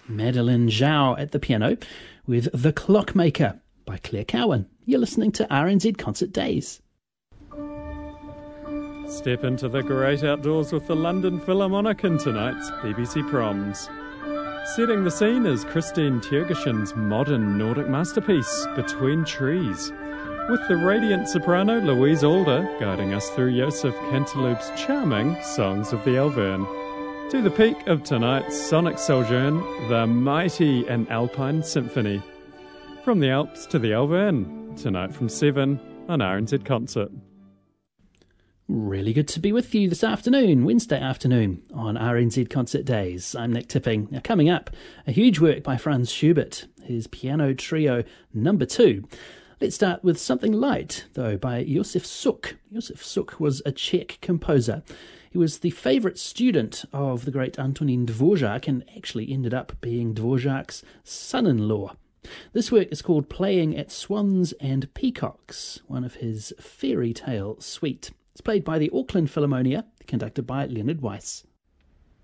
Madeline Zhao at the piano with The Clockmaker by Claire Cowan. You're listening to RNZ Concert Days. Step into the great outdoors with the London Philharmonic in tonight's BBC Proms. Setting the scene is Christine Tjergeson's modern Nordic masterpiece, Between Trees, with the radiant soprano Louise Alder guiding us through Joseph Cantilupe's charming Songs of the Alverne. To the peak of tonight's sonic sojourn, the mighty and Alpine Symphony. From the Alps to the Alverne, tonight from 7 on RNZ Concert. Really good to be with you this afternoon, Wednesday afternoon, on RNZ Concert Days. I'm Nick Tipping. Now, coming up, a huge work by Franz Schubert, his Piano Trio No. 2. Let's start with something light, though, by Josef Suk. Josef Suk was a Czech composer. He was the favourite student of the great Antonin Dvorak and actually ended up being Dvorak's son-in-law. This work is called Playing at Swans and Peacocks, one of his fairy tale suite. It's played by the Auckland Philharmonia, conducted by Leonard Weiss.